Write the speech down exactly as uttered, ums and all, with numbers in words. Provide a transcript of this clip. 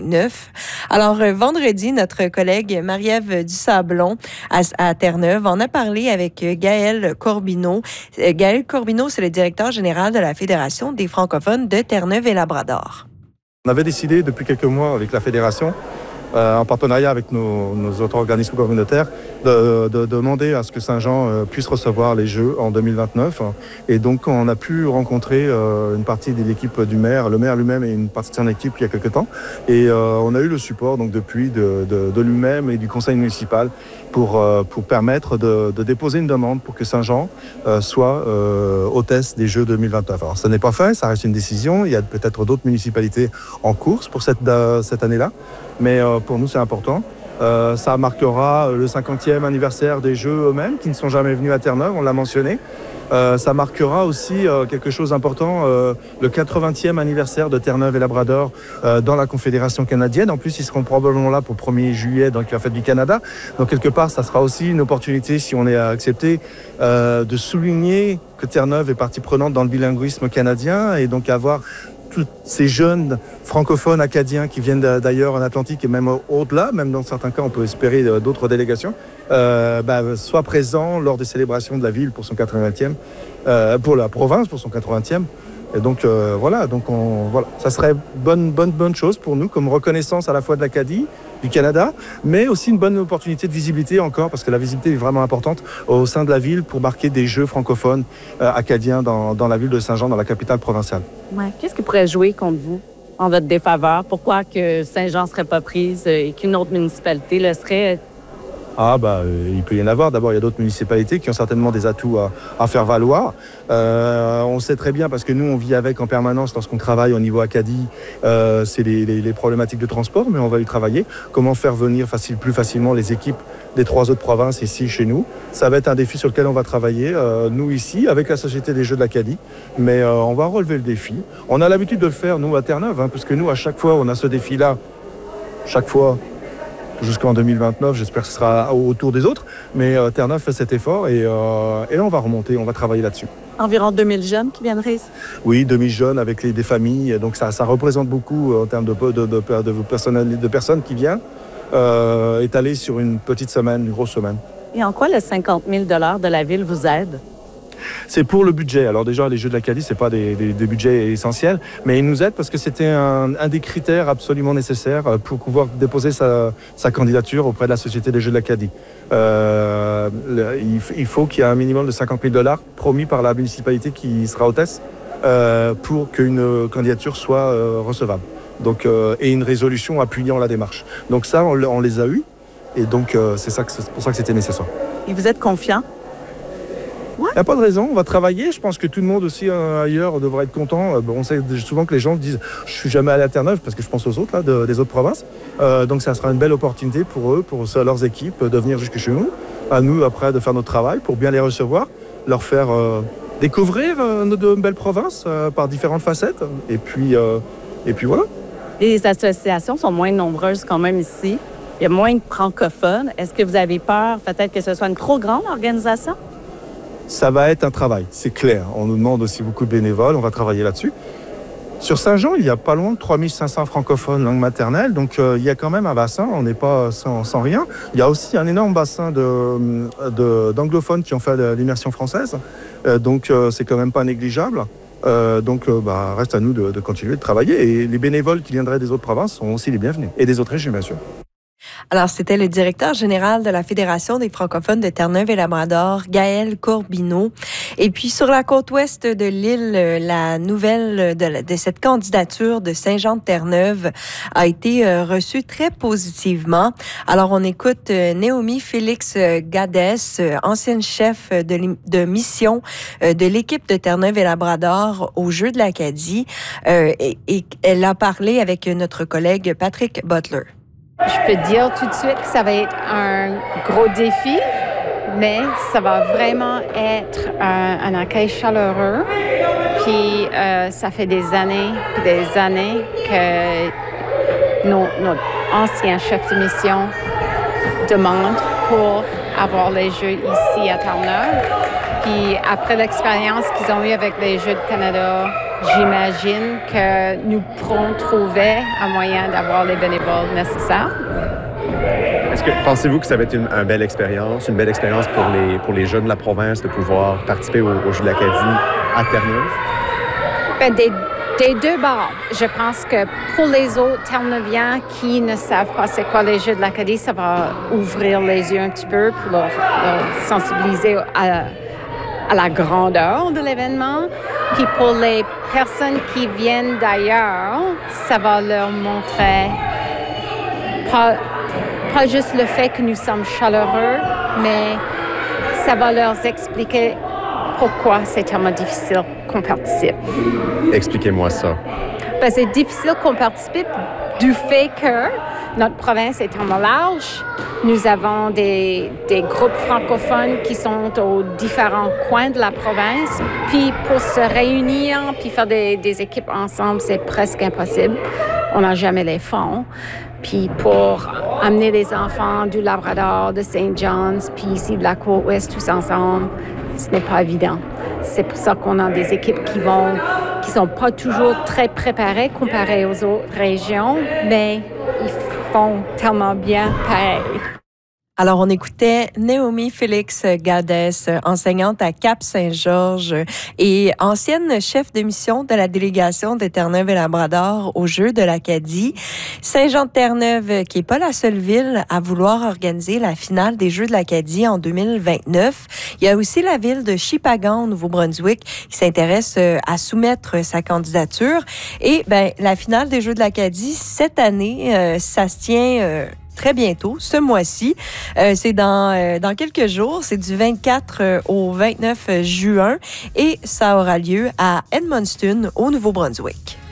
vingt-neuf. Alors, euh, vendredi, notre collègue Marie-Ève Dusablon à, à Terre-Neuve en a parlé avec Gaël Corbineau. Euh, Gaël Corbineau, c'est le directeur général de la Fédération des francophones de Terre-Neuve et Labrador. On avait décidé depuis quelques mois avec la Fédération, Euh, en partenariat avec nos, nos autres organismes communautaires, de, de, de demander à ce que Saint-Jean euh, puisse recevoir les Jeux en deux mille vingt-neuf. Et donc, on a pu rencontrer euh, une partie de l'équipe du maire, le maire lui-même et une partie de son équipe il y a quelques temps. Et euh, on a eu le support donc, depuis de, de, de lui-même et du conseil municipal pour, euh, pour permettre de, de déposer une demande pour que Saint-Jean euh, soit euh, hôtesse des Jeux deux mille vingt-neuf. Alors, ça n'est pas fait, ça reste une décision. Il y a peut-être d'autres municipalités en course pour cette, euh, cette année-là. Mais euh, pour nous, c'est important. Euh, ça marquera le cinquantième anniversaire des Jeux eux-mêmes, qui ne sont jamais venus à Terre-Neuve, on l'a mentionné. Euh, ça marquera aussi euh, quelque chose d'important, euh, le quatre-vingtième anniversaire de Terre-Neuve et Labrador euh, dans la Confédération canadienne. En plus, ils seront probablement là pour le premier juillet, donc la fête du Canada. Donc, quelque part, ça sera aussi une opportunité, si on est accepté, euh, de souligner que Terre-Neuve est partie prenante dans le bilinguisme canadien et donc avoir tous ces jeunes francophones acadiens qui viennent d'ailleurs en Atlantique et même au-delà, même dans certains cas on peut espérer d'autres délégations, euh, bah, soient présents lors des célébrations de la ville pour son quatre-vingtième, euh, pour la province pour son quatre-vingtième. Et donc euh, voilà, donc on, voilà, ça serait bonne, bonne, bonne chose pour nous comme reconnaissance à la fois de l'Acadie, du Canada, mais aussi une bonne opportunité de visibilité encore, parce que la visibilité est vraiment importante au sein de la ville pour marquer des Jeux francophones euh, acadiens dans, dans la ville de Saint-Jean, dans la capitale provinciale. Ouais. Qu'est-ce qui pourrait jouer contre vous en votre défaveur? Pourquoi que Saint-Jean ne serait pas prise et qu'une autre municipalité le serait? Ah, bah, euh, il peut y en avoir. D'abord, il y a d'autres municipalités qui ont certainement des atouts à, à faire valoir. Euh, on sait très bien, parce que nous, on vit avec en permanence lorsqu'on travaille au niveau Acadie, euh, c'est les, les, les problématiques de transport, mais on va y travailler. Comment faire venir facile, plus facilement les équipes des trois autres provinces ici, chez nous. Ça va être un défi sur lequel on va travailler, euh, nous ici, avec la Société des Jeux de l'Acadie. Mais euh, on va relever le défi. On a l'habitude de le faire, nous, à Terre-Neuve, hein, parce que nous, à chaque fois, on a ce défi-là, chaque fois, jusqu'en deux mille vingt-neuf, j'espère que ce sera autour des autres. Mais euh, Terre-Neuve fait cet effort et, euh, et là, on va remonter, on va travailler là-dessus. Environ deux mille jeunes qui viendraient ici? Oui, deux mille jeunes avec les, des familles. Donc ça, ça représente beaucoup en termes de, de, de, de, de, de personnes qui viennent, euh, étalées sur une petite semaine, une grosse semaine. Et en quoi le cinquante mille dollars de la ville vous aide? C'est pour le budget. Alors déjà, les Jeux de l'Acadie, ce n'est pas des, des, des budgets essentiels, mais ils nous aident parce que c'était un, un des critères absolument nécessaires pour pouvoir déposer sa, sa candidature auprès de la Société des Jeux de l'Acadie. Euh, le, il, il faut qu'il y ait un minimum de cinquante mille dollars promis par la municipalité qui sera hôtesse euh, pour qu'une candidature soit euh, recevable. Donc, euh, et une résolution appuyant la démarche. Donc ça, on, on les a eus et donc euh, c'est, ça que, c'est pour ça que c'était nécessaire. Et vous êtes confiant? Il n'y a pas de raison, on va travailler. Je pense que tout le monde aussi euh, ailleurs devrait être content. Euh, on sait souvent que les gens disent « je suis jamais allé à Terre-Neuve » parce que je pense aux autres, là, de, des autres provinces. Euh, donc ça sera une belle opportunité pour eux, pour leurs équipes, de venir jusque chez nous. À nous, après, de faire notre travail pour bien les recevoir, leur faire euh, découvrir euh, nos belles provinces euh, par différentes facettes. Et puis, euh, et puis voilà. Les associations sont moins nombreuses quand même ici. Il y a moins de francophones. Est-ce que vous avez peur peut-être que ce soit une trop grande organisation? Ça va être un travail, c'est clair. On nous demande aussi beaucoup de bénévoles, on va travailler là-dessus. Sur Saint-Jean, il y a pas loin de trois mille cinq cents francophones langue maternelle, donc euh, il y a quand même un bassin, on n'est pas sans, sans rien. Il y a aussi un énorme bassin de, de, d'anglophones qui ont fait l'immersion française, euh, donc euh, c'est quand même pas négligeable. Euh, donc euh, bah, reste à nous de, de continuer de travailler et les bénévoles qui viendraient des autres provinces sont aussi les bienvenus, et des autres régions bien sûr. Alors, c'était le directeur général de la Fédération des francophones de Terre-Neuve et Labrador, Gaël Corbineau. Et puis, sur la côte ouest de l'île, la nouvelle de, la, de cette candidature de Saint-Jean-de-Terre-Neuve a été euh, reçue très positivement. Alors, on écoute euh, Naomi Félix Gadès, euh, ancienne chef de, de mission euh, de l'équipe de Terre-Neuve et Labrador aux Jeux de l'Acadie. Euh, et, et elle a parlé avec notre collègue Patrick Butler. Je peux te dire tout de suite que ça va être un gros défi, mais ça va vraiment être un, un accueil chaleureux. Puis euh, ça fait des années et des années que nos, notre ancien chef de mission demande pour avoir les Jeux ici à Terre-Neuve. Puis après l'expérience qu'ils ont eue avec les Jeux de Canada j'imagine que nous pourrons trouver un moyen d'avoir les bénévoles nécessaires. Est-ce que pensez-vous que ça va être une, une belle expérience, une belle expérience pour les, pour les jeunes de la province de pouvoir participer aux, aux Jeux de l'Acadie à Terre-Neuve? Ben, des, des deux bords. Je pense que pour les autres Terre-Neuviens qui ne savent pas c'est quoi les Jeux de l'Acadie, ça va ouvrir les yeux un petit peu pour leur, leur sensibiliser à, à la grandeur de l'événement. Puis pour les personnes qui viennent d'ailleurs, ça va leur montrer pas, pas juste le fait que nous sommes chaleureux, mais ça va leur expliquer pourquoi c'est tellement difficile qu'on participe. Expliquez-moi ça. Ben, c'est difficile qu'on participe du fait que notre province est tellement large. Nous avons des, des groupes francophones qui sont aux différents coins de la province. Puis pour se réunir puis faire des, des équipes ensemble, c'est presque impossible. On n'a jamais les fonds. Puis pour amener les enfants du Labrador, de Saint John's, puis ici de la Côte-Ouest tous ensemble, ce n'est pas évident. C'est pour ça qu'on a des équipes qui vont, qui sont pas toujours très préparées comparées aux autres régions, mais ils font tellement bien pareil. Alors, on écoutait Naomi Félix Gadès, enseignante à Cap-Saint-Georges et ancienne chef de mission de la délégation de Terre-Neuve et Labrador aux Jeux de l'Acadie. Saint-Jean-de-Terre-Neuve, qui n'est pas la seule ville à vouloir organiser la finale des Jeux de l'Acadie en deux mille vingt-neuf. Il y a aussi la ville de Shippagan, au Nouveau-Brunswick, qui s'intéresse à soumettre sa candidature. Et ben, la finale des Jeux de l'Acadie, cette année, euh, ça se tient... Euh, très bientôt, ce mois-ci. Euh, c'est dans, euh, dans quelques jours. C'est du vingt-quatre euh, au vingt-neuf juin et ça aura lieu à Edmundston, au Nouveau-Brunswick.